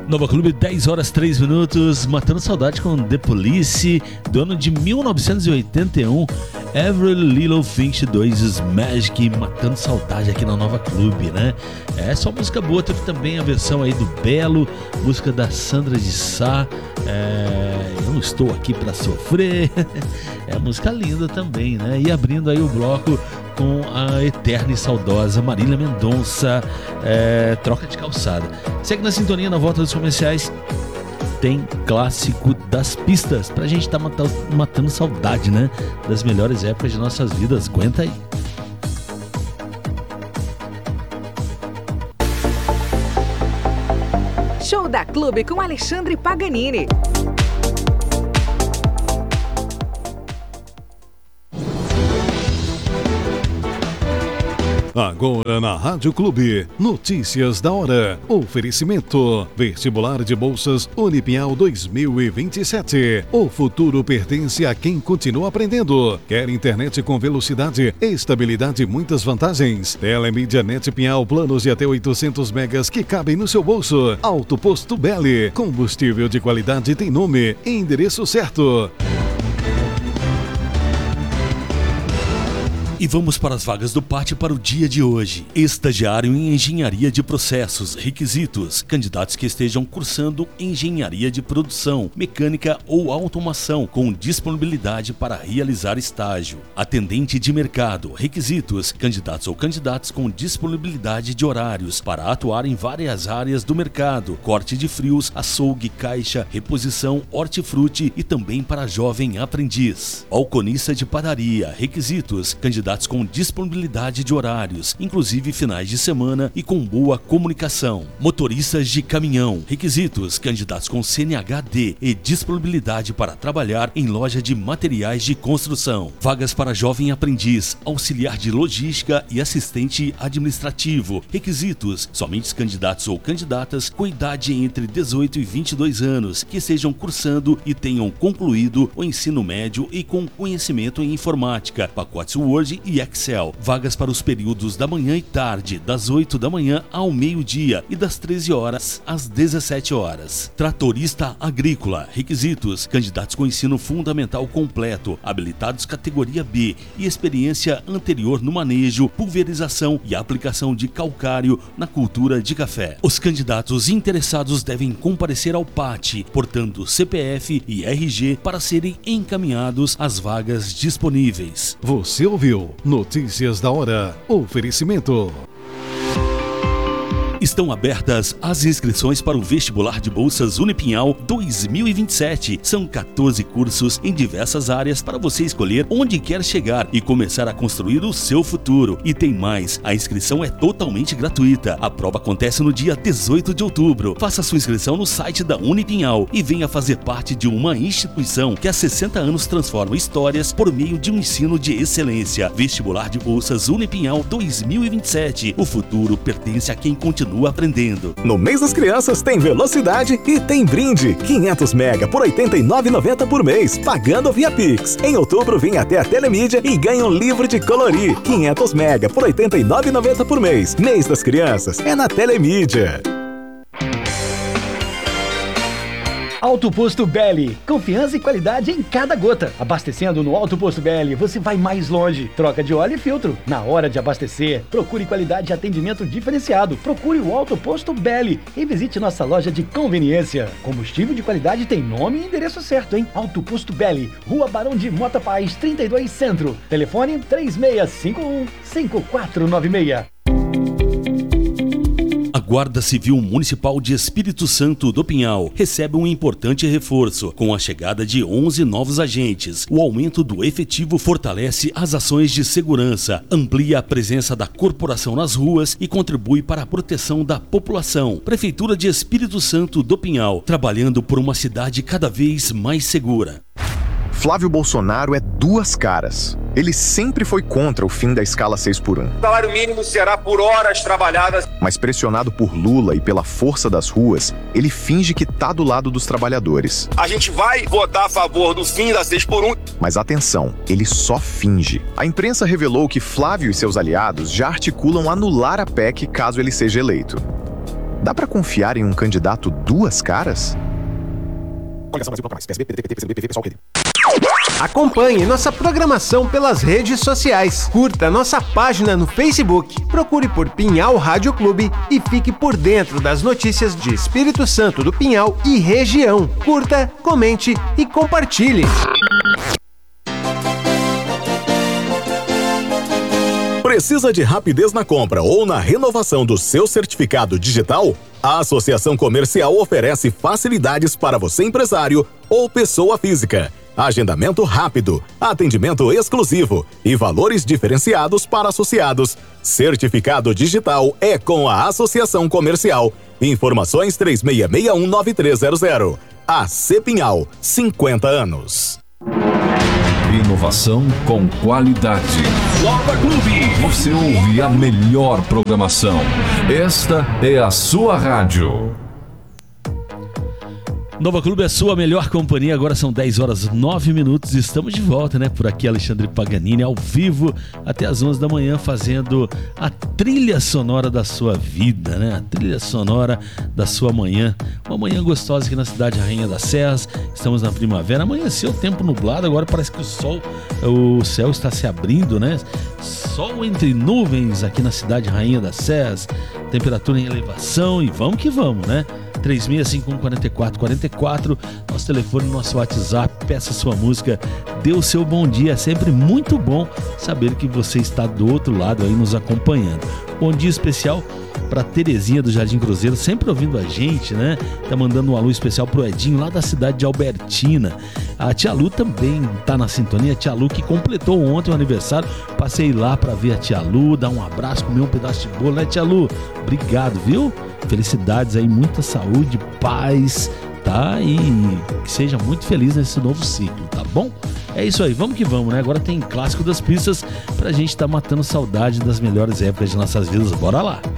Nova Clube, 10 horas 3 minutos, matando saudade com The Police, do ano de 1981, Every Little Thing She Does Is Magic, matando saudade aqui na Nova Clube, né? É só música boa, teve também a versão aí do Belo, música da Sandra de Sá, Eu Não Estou Aqui Pra Sofrer, é música linda também, né? E abrindo aí o bloco com a eterna e saudosa Marília Mendonça, Troca de Calçada. Segue na sintonia, na volta dos comerciais tem clássico das pistas pra gente tá matando saudade, né? Das melhores épocas de nossas vidas. Aguenta aí. Show da Clube com Alexandre Paganini. Agora na Rádio Clube, notícias da hora. Oferecimento: Vestibular de Bolsas Unipinhal 2027. O futuro pertence a quem continua aprendendo. Quer internet com velocidade, estabilidade e muitas vantagens? Telemídia Net Pinhal, planos de até 800 megas que cabem no seu bolso. Alto Posto Belli, combustível de qualidade tem nome e endereço certo. E vamos para as vagas do PAT para o dia de hoje. Estagiário em Engenharia de Processos. Requisitos: candidatos que estejam cursando Engenharia de Produção, Mecânica ou Automação, com disponibilidade para realizar estágio. Atendente de Mercado. Requisitos: candidatos ou candidatas com disponibilidade de horários para atuar em várias áreas do mercado: corte de frios, açougue, caixa, reposição, hortifruti e também para jovem aprendiz. Balconista de Padaria. Requisitos: candidatos com disponibilidade de horários, inclusive finais de semana e com boa comunicação. Motoristas de caminhão. Requisitos: candidatos com CNH-D e disponibilidade para trabalhar em loja de materiais de construção. Vagas para jovem aprendiz, auxiliar de logística e assistente administrativo. Requisitos: somente candidatos ou candidatas com idade entre 18 e 22 anos que estejam cursando e tenham concluído o ensino médio e com conhecimento em informática, pacotes Word e Excel. Vagas para os períodos da manhã e tarde, das 8 da manhã ao meio-dia e das 13 horas às 17 horas. Tratorista agrícola. Requisitos: candidatos com ensino fundamental completo, habilitados categoria B e experiência anterior no manejo, pulverização e aplicação de calcário na cultura de café. Os candidatos interessados devem comparecer ao PAT, portando CPF e RG para serem encaminhados às vagas disponíveis. Você ouviu Notícias da Hora. Oferecimento: Estão abertas as inscrições para o Vestibular de Bolsas Unipinhal 2027. São 14 cursos em diversas áreas para você escolher onde quer chegar e começar a construir o seu futuro. E tem mais, a inscrição é totalmente gratuita. A prova acontece no dia 18 de outubro. Faça sua inscrição no site da Unipinhal e venha fazer parte de uma instituição que há 60 anos transforma histórias por meio de um ensino de excelência. Vestibular de Bolsas Unipinhal 2027. O futuro pertence a quem continua aprendendo. No mês das crianças tem velocidade e tem brinde. 500 mega por R$ 89,90 por mês, pagando via Pix. Em outubro vem até a Telemídia e ganha um livro de colorir. 500 mega por R$ 89,90 por mês. Mês das crianças é na Telemídia. Alto Posto Belli, confiança e qualidade em cada gota. Abastecendo no Alto Posto Belli, você vai mais longe. Troca de óleo e filtro. Na hora de abastecer, procure qualidade e atendimento diferenciado. Procure o Alto Posto Belli e visite nossa loja de conveniência. Combustível de qualidade tem nome e endereço certo, hein? Alto Posto Belli, Rua Barão de Mota Paz, 32 Centro. Telefone 3651-5496. A Guarda Civil Municipal de Espírito Santo do Pinhal recebe um importante reforço. Com a chegada de 11 novos agentes, o aumento do efetivo fortalece as ações de segurança, amplia a presença da corporação nas ruas e contribui para a proteção da população. Prefeitura de Espírito Santo do Pinhal, trabalhando por uma cidade cada vez mais segura. Flávio Bolsonaro é duas caras. Ele sempre foi contra o fim da escala 6x1. O salário mínimo será por horas trabalhadas. Mas pressionado por Lula e pela força das ruas, ele finge que tá do lado dos trabalhadores. A gente vai votar a favor do fim da 6x1. Mas atenção, ele só finge. A imprensa revelou que Flávio e seus aliados já articulam anular a PEC caso ele seja eleito. Dá pra confiar em um candidato duas caras? Acompanhe nossa programação pelas redes sociais. Curta nossa página no Facebook. Procure por Pinhal Rádio Clube e fique por dentro das notícias de Espírito Santo do Pinhal e região. Curta, comente e compartilhe. Precisa de rapidez na compra ou na renovação do seu certificado digital? A Associação Comercial oferece facilidades para você, empresário ou pessoa física. Agendamento rápido, atendimento exclusivo e valores diferenciados para associados. Certificado digital é com a Associação Comercial. Informações 3661-9300. AC Pinhal, 50 anos. Inovação com qualidade. Nova Clube. Você ouve a melhor programação. Esta é a sua rádio. Nova Clube é a sua melhor companhia. Agora são 10 horas 9 minutos. Estamos de volta, né? Por aqui, Alexandre Paganini, ao vivo, até as 11 da manhã, fazendo a trilha sonora da sua vida, né? A trilha sonora da sua manhã. Uma manhã gostosa aqui na cidade Rainha das Serras. Estamos na primavera. Amanheceu o tempo nublado. Agora parece que o céu está se abrindo, né? Sol entre nuvens aqui na cidade Rainha das Serras. Temperatura em elevação e vamos que vamos, né? 3651-4444, nosso telefone, nosso WhatsApp, peça sua música, dê o seu bom dia, é sempre muito bom saber que você está do outro lado aí nos acompanhando. Bom dia especial para Terezinha do Jardim Cruzeiro, sempre ouvindo a gente, né? Tá mandando um alô especial pro Edinho lá da cidade de Albertina. A tia Lu também tá na sintonia, a tia Lu que completou ontem o aniversário, passei lá para ver a tia Lu, dar um abraço, comer um pedaço de bolo, né, tia Lu? Obrigado, viu? Felicidades aí, muita saúde, paz, tá? E que seja muito feliz nesse novo ciclo, tá bom? É isso aí, vamos que vamos, né? Agora tem Clássico das Pistas pra gente tá matando saudade das melhores épocas de nossas vidas. Bora lá!